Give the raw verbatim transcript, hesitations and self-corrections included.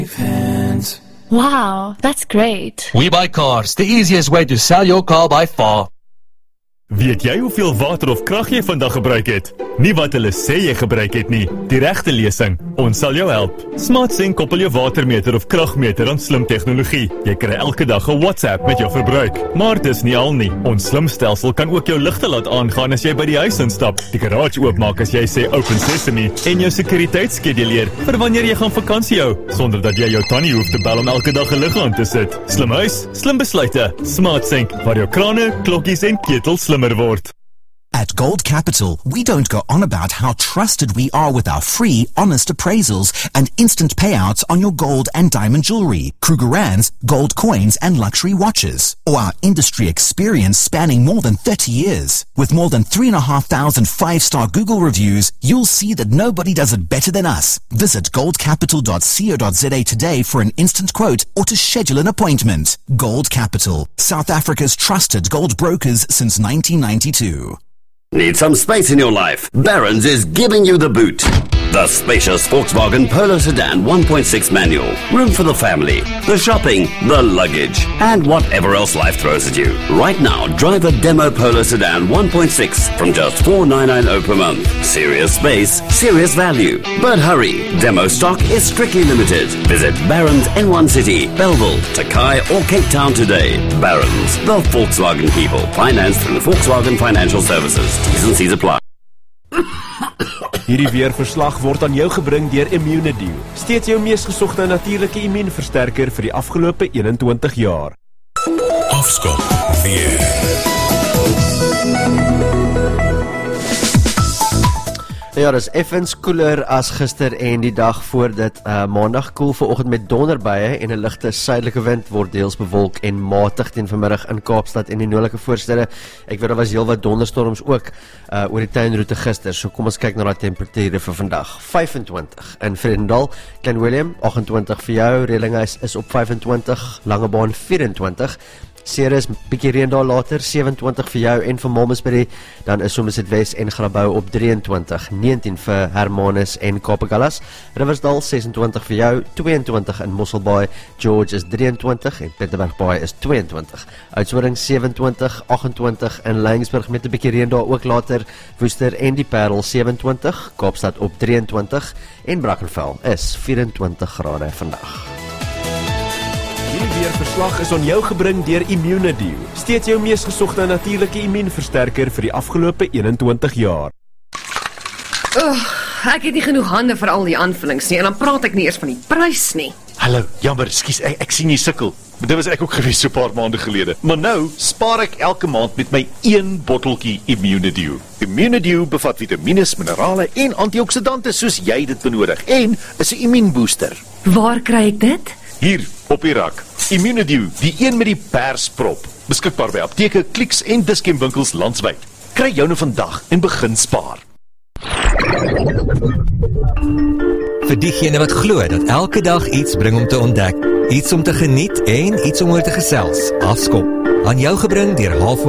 Wow, that's great. We Buy Cars, the easiest way to sell your car by far. Weet jy hoeveel water of krag jy vandag gebruik het? Nie wat hulle sê jy gebruik het nie, die regte lesing. Ons sal jou help. SmartSync koppel jou watermeter of kragmeter aan slim tegnologie. Jy kry elke dag 'n WhatsApp met jou verbruik. Maar dis nie al nie. Ons slim stelsel kan ook jou ligte laat aangaan as jy by die huis instap, die garage oopmaak as jy sê open sesame en jou sekuriteit skeduleer vir wanneer jy gaan vakansie hou, sonder dat jy jou tannie hoef te bel om elke dag 'n lig aan te sit. Slim huis, slim besluite. SmartSync, waar jou krane, klokkies en ketels slim word. At Gold Capital, we don't go on about how trusted we are with our free, honest appraisals and instant payouts on your gold and diamond jewelry, Krugerrands, gold coins and luxury watches, or our industry experience spanning more than thirty years. With more than three and a half thousand five-star Google reviews, you'll see that nobody does it better than us. Visit gold capital dot co dot za today for an instant quote or to schedule an appointment. Gold Capital, South Africa's trusted gold brokers since nineteen ninety-two. Need some space in your life? Barron's is giving you the boot. The spacious Volkswagen Polo Sedan one point six manual. Room for the family, the shopping, the luggage, and whatever else life throws at you. Right now, drive a demo Polo Sedan one point six from just four thousand nine hundred ninety per month. Serious space, serious value. But hurry, demo stock is strictly limited. Visit Barron's N one City, Belleville, Takai or Cape Town today. Barron's, the Volkswagen people. Financed through Volkswagen Financial Services. T's and C's apply. Hierdie weerverslag word aan jou gebring deur Immunedio. Steeds jou mees gesogte natuurlike immuunversterker vir die afgelope eenentwintig jaar. Afskop weer. Ja, dis effens koeler as gister en die dag voor dit uh, maandag koel vanoggend met donderbuie en 'n ligte suidelike wind word deels bewolk en matig teen vanmiddag in Kaapstad en die noordelike voorstede. Ek weet daar was heelwat donderstorms ook uh, oor die tuinroete gister. So kom ons kyk na daai temperature vir vandag. vyfentwintig in Vredendal, Klein Willem agt-en-twintig vir jou, Relinghuis is op vyfentwintig, Langebaan vyf-en-twintig. Ceres, bietjie reën daar later, sewe-en-twintig vir jou en vir Malmesbury, dan is Somerset West en Grabouw op drie-en-twintig, negentien vir Hermanus en Kaapagalas, Riversdal ses-en-twintig vir jou, twee-en-twintig in Mosselbaai, George is drie-en-twintig en Pietermaritzburg is twee-en-twintig, Oudtshoorn sewe-en-twintig, agt-en-twintig in Laingsburg met 'n bietjie reën daar ook later, Woester en die Parel sewe-en-twintig, Kaapstad op drie-en-twintig en Brackenfell is vyf-en-twintig grade vandag. Hierdie weerverslag is aan jou gebring deur Immunedio. Steeds jou mees gesogte natuurlike immuunversterker vir die afgelope eenentwintig jaar. Oh, ek het nie genoeg hande vir al die aanvullings nie en dan praat ek nie eers van die prys nie. Hallo, jammer, ekskuus, ek, ek sien jy sukkel. Dit was ek ook gewees so 'n paar maande gelede. Maar nou spaar ek elke maand met my een botteltjie Immunedio. Immunedio bevat vitamiene, minerale en antioksidante soos jy dit benodig en is 'n immuunbooster. Waar kry ek dit? Hier, op die rak. Immunedio, die een met die persprop. Beskikbaar by apteke, Clicks en diskenswinkels landwyd. Kry joune vandag en begin spaar. Vir diegene wat glo dat elke dag iets bring om te ontdek, iets om te geniet en iets om oor te gesels. Afskop. Aan jou gebring deur Half